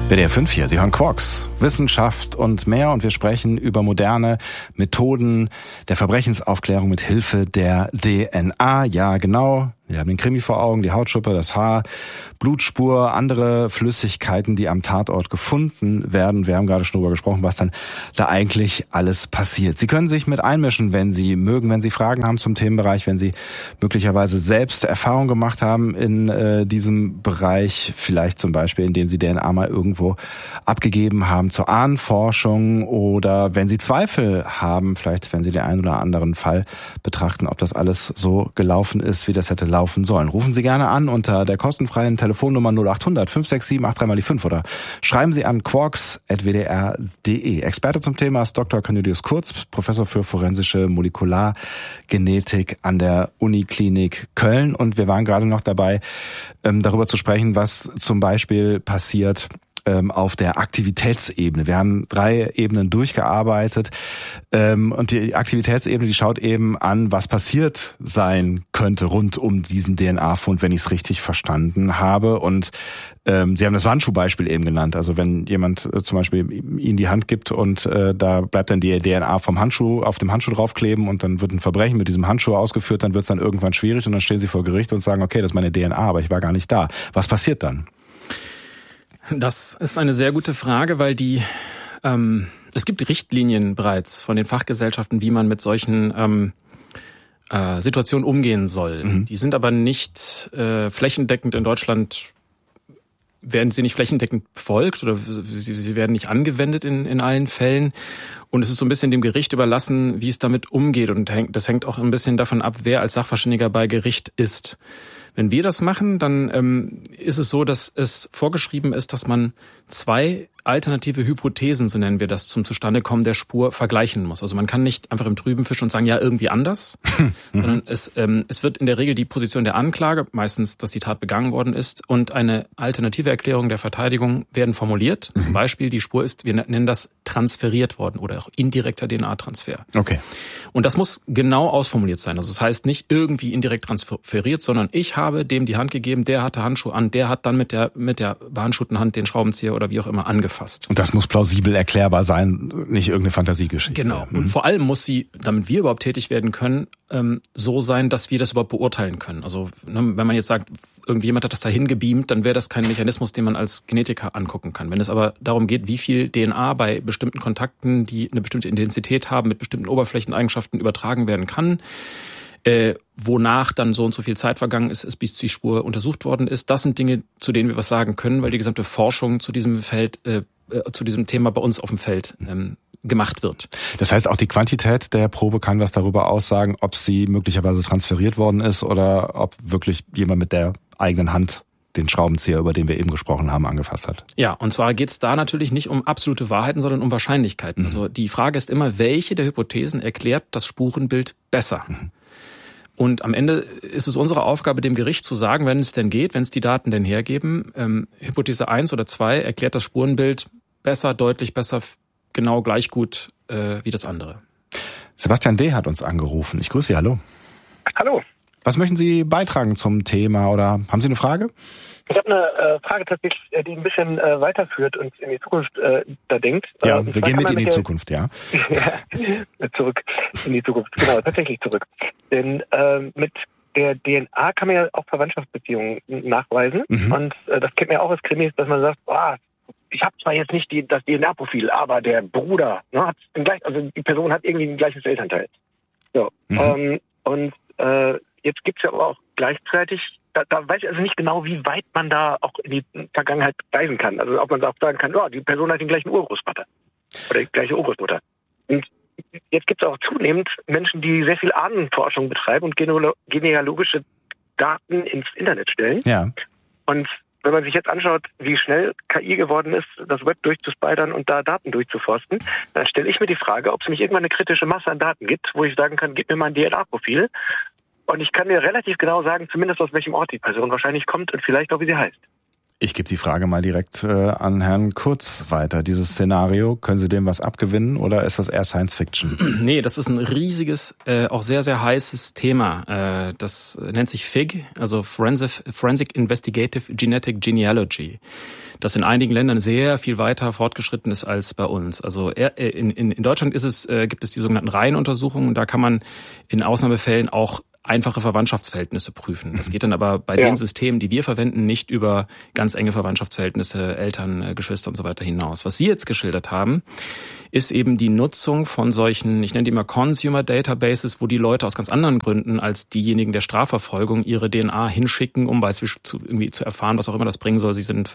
WDR 5 hier, Sie hören Quarks, Wissenschaft und mehr, und wir sprechen über moderne Methoden der Verbrechensaufklärung mit Hilfe der DNA. Ja, genau. Wir haben den Krimi vor Augen, die Hautschuppe, das Haar, Blutspur, andere Flüssigkeiten, die am Tatort gefunden werden. Wir haben gerade schon darüber gesprochen, was dann da eigentlich alles passiert. Sie können sich mit einmischen, wenn Sie mögen, wenn Sie Fragen haben zum Themenbereich, wenn Sie möglicherweise selbst Erfahrung gemacht haben in diesem Bereich, vielleicht zum Beispiel, indem Sie DNA mal irgendwo abgegeben haben zur Ahnenforschung, oder wenn Sie Zweifel haben, vielleicht wenn Sie den einen oder anderen Fall betrachten, ob das alles so gelaufen ist, wie das hätte laufen sollen. Rufen Sie gerne an unter der kostenfreien Telefonnummer 0800 567 83 oder schreiben Sie an quarks@wdr.de. Experte zum Thema ist Dr. Cornelius Kurz, Professor für forensische Molekulargenetik an der Uniklinik Köln. Und wir waren gerade noch dabei, darüber zu sprechen, was zum Beispiel passiert auf der Aktivitätsebene. Wir haben 3 Ebenen durchgearbeitet, und die Aktivitätsebene, die schaut eben an, was passiert sein könnte rund um diesen DNA-Fund, wenn ich es richtig verstanden habe. Und Sie haben das Handschuhbeispiel eben genannt. Also wenn jemand zum Beispiel Ihnen die Hand gibt und da bleibt dann die DNA vom Handschuh auf dem Handschuh draufkleben und dann wird ein Verbrechen mit diesem Handschuh ausgeführt, dann wird es dann irgendwann schwierig und dann stehen Sie vor Gericht und sagen, okay, das ist meine DNA, aber ich war gar nicht da. Was passiert dann? Das ist eine sehr gute Frage, weil es gibt Richtlinien bereits von den Fachgesellschaften, wie man mit solchen Situationen umgehen soll. Mhm. Die sind aber nicht flächendeckend in Deutschland, werden sie nicht flächendeckend befolgt oder sie werden nicht angewendet in allen Fällen. Und es ist so ein bisschen dem Gericht überlassen, wie es damit umgeht. Und das hängt auch ein bisschen davon ab, wer als Sachverständiger bei Gericht ist. Wenn wir das machen, dann ist es so, dass es vorgeschrieben ist, dass man 2 alternative Hypothesen, so nennen wir das, zum Zustandekommen der Spur vergleichen muss. Also man kann nicht einfach im Trüben fischen und sagen, ja, irgendwie anders, sondern es wird in der Regel die Position der Anklage, meistens, dass die Tat begangen worden ist, und eine alternative Erklärung der Verteidigung werden formuliert. Zum Beispiel, die Spur ist, wir nennen das transferiert worden oder auch indirekter DNA-Transfer. Okay. Und das muss genau ausformuliert sein. Also das heißt nicht irgendwie indirekt transferiert, sondern ich habe dem die Hand gegeben, der hatte Handschuhe an, der hat dann mit der behandschuhten Hand den Schraubenzieher oder wie auch immer angefasst. Und das muss plausibel erklärbar sein, nicht irgendeine Fantasiegeschichte. Genau. Und vor allem muss sie, damit wir überhaupt tätig werden können, so sein, dass wir das überhaupt beurteilen können. Also wenn man jetzt sagt, irgendjemand hat das dahin gebeamt, dann wäre das kein Mechanismus, den man als Genetiker angucken kann. Wenn es aber darum geht, wie viel DNA bei bestimmten Kontakten, die eine bestimmte Intensität haben, mit bestimmten Oberflächeneigenschaften übertragen werden kann, wonach dann so und so viel Zeit vergangen ist, bis die Spur untersucht worden ist. Das sind Dinge, zu denen wir was sagen können, weil die gesamte Forschung zu diesem Feld, zu diesem Thema bei uns auf dem Feld gemacht wird. Das heißt, auch die Quantität der Probe kann was darüber aussagen, ob sie möglicherweise transferiert worden ist oder ob wirklich jemand mit der eigenen Hand den Schraubenzieher, über den wir eben gesprochen haben, angefasst hat. Ja, und zwar geht es da natürlich nicht um absolute Wahrheiten, sondern um Wahrscheinlichkeiten. Mhm. Also die Frage ist immer, welche der Hypothesen erklärt das Spurenbild besser? Mhm. Und am Ende ist es unsere Aufgabe, dem Gericht zu sagen, wenn es denn geht, wenn es die Daten denn hergeben, Hypothese 1 oder 2 erklärt das Spurenbild besser, deutlich besser, genau gleich gut wie das andere. Sebastian D. hat uns angerufen. Ich grüße Sie, hallo. Hallo. Was möchten Sie beitragen zum Thema oder haben Sie eine Frage? Ich habe eine Frage tatsächlich, die ein bisschen weiterführt und in die Zukunft da denkt. Ja, wir gehen mit in die Zukunft, ja. Ja, zurück in die Zukunft, genau, tatsächlich zurück. Denn mit der DNA kann man ja auch Verwandtschaftsbeziehungen nachweisen. Mhm. Und das kennt man ja auch als Krimis, dass man sagt, ich habe zwar jetzt nicht das DNA-Profil, aber der Bruder, hat also die Person hat irgendwie ein gleiches Elternteil. So. Mhm. Jetzt gibt's ja aber auch gleichzeitig, da weiß ich also nicht genau, wie weit man da auch in die Vergangenheit reisen kann. Also ob man auch sagen kann, die Person hat den gleichen Urgroßvater oder die gleiche Urgroßmutter. Und jetzt gibt es auch zunehmend Menschen, die sehr viel Ahnenforschung betreiben und genealogische Daten ins Internet stellen. Ja. Und wenn man sich jetzt anschaut, wie schnell KI geworden ist, das Web durchzuspidern und da Daten durchzuforsten, dann stelle ich mir die Frage, ob es nicht irgendwann eine kritische Masse an Daten gibt, wo ich sagen kann, gib mir mal ein DNA-Profil. Und ich kann dir relativ genau sagen, zumindest aus welchem Ort die Person wahrscheinlich kommt und vielleicht auch, wie sie heißt. Ich gebe die Frage mal direkt an Herrn Kurz weiter. Dieses Szenario, können Sie dem was abgewinnen oder ist das eher Science Fiction? Nee, das ist ein riesiges, auch sehr, sehr heißes Thema. Das nennt sich FIG, also Forensic Investigative Genetic Genealogy, das in einigen Ländern sehr viel weiter fortgeschritten ist als bei uns. Also in Deutschland gibt es die sogenannten Reihenuntersuchungen. Da kann man in Ausnahmefällen auch einfache Verwandtschaftsverhältnisse prüfen. Das geht dann aber bei den Systemen, die wir verwenden, nicht über ganz enge Verwandtschaftsverhältnisse, Eltern, Geschwister und so weiter hinaus. Was Sie jetzt geschildert haben, ist eben die Nutzung von solchen, ich nenne die mal Consumer Databases, wo die Leute aus ganz anderen Gründen als diejenigen der Strafverfolgung ihre DNA hinschicken, um beispielsweise irgendwie zu erfahren, was auch immer das bringen soll. Sie sind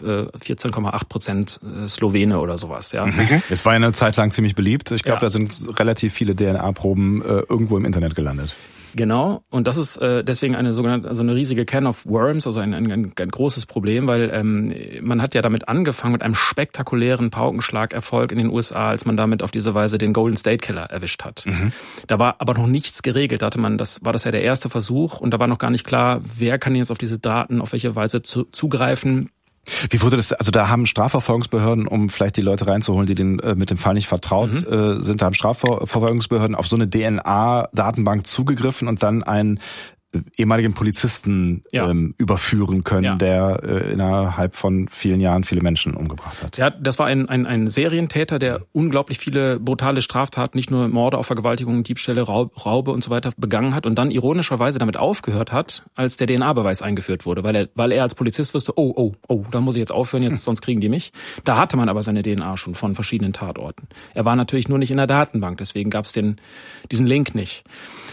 14,8% Slowene oder sowas. Ja. Es war ja eine Zeit lang ziemlich beliebt. Ich glaube, da sind relativ viele DNA-Proben irgendwo im Internet gelandet. Genau, und das ist deswegen eine riesige Can of Worms, also ein großes Problem, weil man hat ja damit angefangen mit einem spektakulären Paukenschlagerfolg in den USA, als man damit auf diese Weise den Golden State Killer erwischt hat. Da war aber noch nichts geregelt, war das ja der erste Versuch und da war noch gar nicht klar, wer kann jetzt auf diese Daten auf welche Weise zugreifen. Wie wurde das, also da haben Strafverfolgungsbehörden, um vielleicht die Leute reinzuholen, die mit dem Fall nicht vertraut sind, da haben Strafverfolgungsbehörden auf so eine DNA-Datenbank zugegriffen und dann einen ehemaligen Polizisten überführen können, der innerhalb von vielen Jahren viele Menschen umgebracht hat. Ja, das war ein Serientäter, der unglaublich viele brutale Straftaten, nicht nur Morde auf Vergewaltigungen, Diebstähle, Raube und so weiter begangen hat und dann ironischerweise damit aufgehört hat, als der DNA-Beweis eingeführt wurde, weil er als Polizist wusste, da muss ich jetzt aufhören, sonst kriegen die mich. Da hatte man aber seine DNA schon von verschiedenen Tatorten. Er war natürlich nur nicht in der Datenbank, deswegen gab es diesen Link nicht.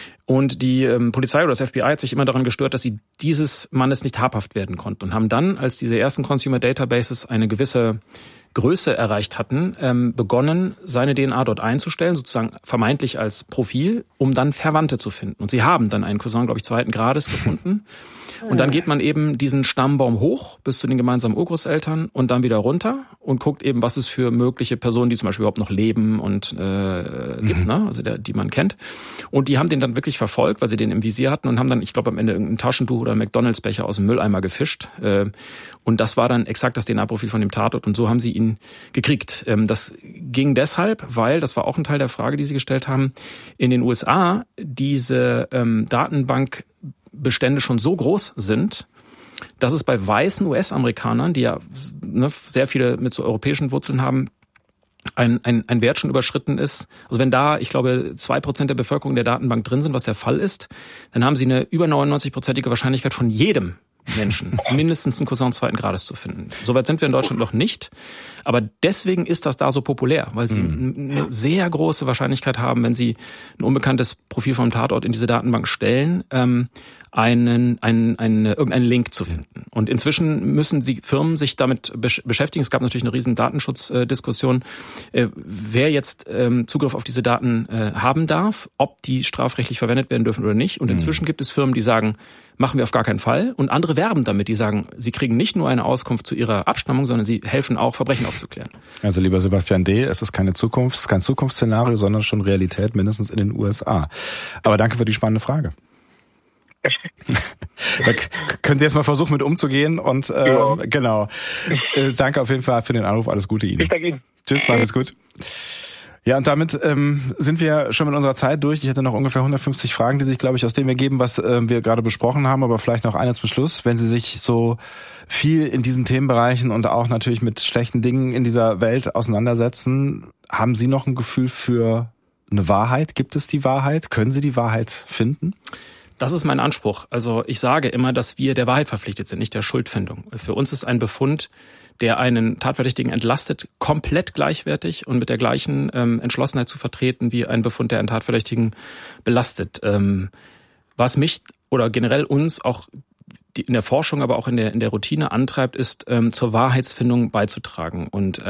Und die Polizei oder das FBI hat sich immer daran gestört, dass sie dieses Mannes nicht habhaft werden konnten und haben dann, als diese ersten Consumer Databases eine gewisse Größe erreicht hatten, begonnen, seine DNA dort einzustellen, sozusagen vermeintlich als Profil, um dann Verwandte zu finden. Und sie haben dann einen Cousin, glaube ich, 2. Grades gefunden. Und dann geht man eben diesen Stammbaum hoch bis zu den gemeinsamen Urgroßeltern und dann wieder runter und guckt eben, was es für mögliche Personen, die zum Beispiel überhaupt noch leben und gibt, ne? Also die man kennt. Und die haben den dann wirklich verfolgt, weil sie den im Visier hatten und haben dann, ich glaube, am Ende irgendein Taschentuch oder einen McDonalds-Becher aus dem Mülleimer gefischt. Und das war dann exakt das DNA-Profil von dem Tatort und so haben sie ihn gekriegt. Das ging deshalb, weil, das war auch ein Teil der Frage, die Sie gestellt haben, in den USA diese Datenbankbestände schon so groß sind, dass es bei weißen US-Amerikanern, die ja sehr viele mit so europäischen Wurzeln haben, ein Wert schon überschritten ist. Also wenn da, ich glaube, 2% der Bevölkerung der Datenbank drin sind, was der Fall ist, dann haben sie eine über 99%ige Wahrscheinlichkeit von jedem Menschen mindestens einen Cousin 2. Grades zu finden. Soweit sind wir in Deutschland noch nicht. Aber deswegen ist das da so populär, weil sie eine sehr große Wahrscheinlichkeit haben, wenn sie ein unbekanntes Profil vom Tatort in diese Datenbank stellen, irgendeinen Link zu finden. Und inzwischen müssen die Firmen sich damit beschäftigen. Es gab natürlich eine riesen Datenschutzdiskussion, wer jetzt Zugriff auf diese Daten haben darf, ob die strafrechtlich verwendet werden dürfen oder nicht. Und inzwischen gibt es Firmen, die sagen, machen wir auf gar keinen Fall. Und andere werben damit, die sagen, sie kriegen nicht nur eine Auskunft zu ihrer Abstammung, sondern sie helfen auch, Verbrechen aufzuklären. Also lieber Sebastian D., es ist kein Zukunftsszenario, sondern schon Realität, mindestens in den USA. Aber danke für die spannende Frage. Da können Sie jetzt mal versuchen, mit umzugehen und genau. Danke auf jeden Fall für den Anruf. Alles Gute Ihnen. Ich danke Ihnen. Tschüss, alles gut. Ja, und damit sind wir schon mit unserer Zeit durch. Ich hätte noch ungefähr 150 Fragen, die sich, glaube ich, aus dem ergeben, was wir gerade besprochen haben, aber vielleicht noch eine zum Schluss. Wenn Sie sich so viel in diesen Themenbereichen und auch natürlich mit schlechten Dingen in dieser Welt auseinandersetzen, haben Sie noch ein Gefühl für eine Wahrheit? Gibt es die Wahrheit? Können Sie die Wahrheit finden? Das ist mein Anspruch. Also ich sage immer, dass wir der Wahrheit verpflichtet sind, nicht der Schuldfindung. Für uns ist ein Befund, der einen Tatverdächtigen entlastet, komplett gleichwertig und mit der gleichen Entschlossenheit zu vertreten wie ein Befund, der einen Tatverdächtigen belastet. Was mich oder generell uns auch in der Forschung, aber auch in der Routine antreibt, ist zur Wahrheitsfindung beizutragen. Und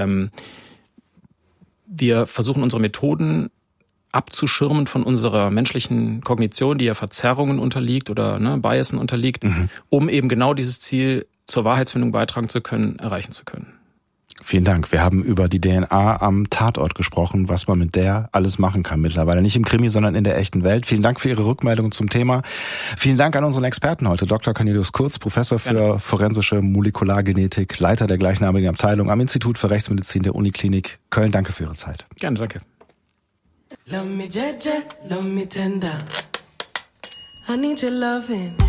wir versuchen unsere Methoden abzuschirmen von unserer menschlichen Kognition, die ja Verzerrungen unterliegt oder Biasen unterliegt, um eben genau dieses Ziel zur Wahrheitsfindung beitragen zu können, erreichen zu können. Vielen Dank. Wir haben über die DNA am Tatort gesprochen, was man mit der alles machen kann mittlerweile. Nicht im Krimi, sondern in der echten Welt. Vielen Dank für Ihre Rückmeldung zum Thema. Vielen Dank an unseren Experten heute. Dr. Cornelius Kurz, Professor für forensische Molekulargenetik, Leiter der gleichnamigen Abteilung am Institut für Rechtsmedizin der Uniklinik Köln. Danke für Ihre Zeit. Gerne, danke. Love me, Jeje, love me tender. I need your loving.